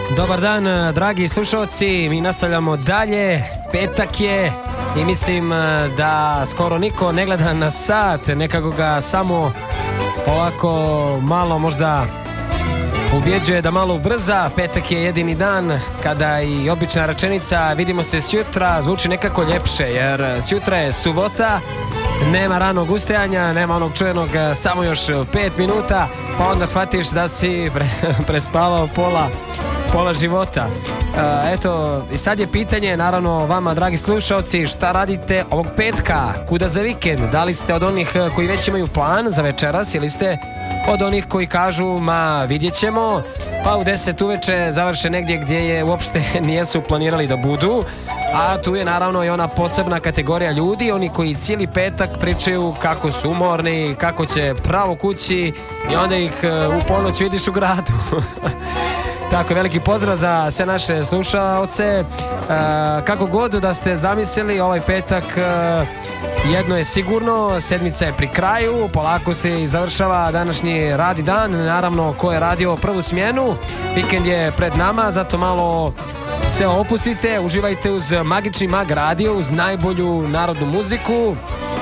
Dobar dan, dragi slušalci, mi nastavljamo dalje, petak je i mislim da skoro niko ne gleda na sat, nekako ga samo ovako malo možda ubjeđuje da malo ubrza. Petak je jedini dan kada i obična rečenica vidimo se sjutra zvuči nekako ljepše, jer sjutra je subota, nema ranog ustajanja, nema onog čuvenog samo još 5 minuta, pa onda shvatiš da si prespavao pola života. Eto, i sad je pitanje naravno vama, dragi slušalci, šta radite ovog petka, kuda za vikend? Da li ste od onih koji već imaju plan za večeras ili ste od onih koji kažu ma vidjet ćemo, pa u 10 uveče završe negdje gdje je uopšte nijesu planirali da budu. A tu je naravno i ona posebna kategorija ljudi, oni koji cijeli petak pričaju kako su umorni, kako će pravo kući i onda ih u ponoć vidiš u gradu. Tako, veliki pozdrav za sve naše slušaoce. Kako god da ste zamislili, ovaj petak jedno je sigurno, sedmica je pri kraju, polako se i završava današnji radni dan. Naravno, ko je radio prvu smjenu, vikend je pred nama, zato malo se opustite, uživajte uz magični Mag Radio, uz najbolju narodnu muziku.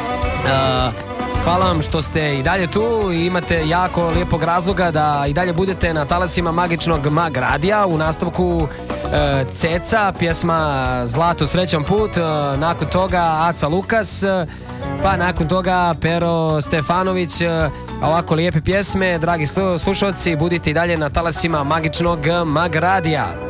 Hvala vam što ste i dalje tu i imate jako lijepog razloga da i dalje budete na talasima magičnog Mag Radija. U nastavku Ceca, pjesma Zlato srećan put, nakon toga Aca Lukas, pa nakon toga Pero Stefanović. Ovako lijepe pjesme, dragi slušalci, budite i dalje na talasima magičnog Mag Radija.